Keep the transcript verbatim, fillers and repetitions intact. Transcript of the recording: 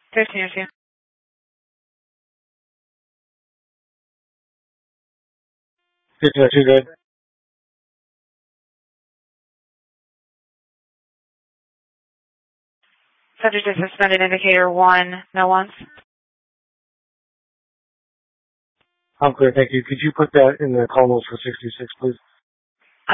fifteen oh two. fifteen oh two, good. Subject is suspended indicator one, no ones. I'm clear, thank you. Could you put that in the call notes for sixty-six, please?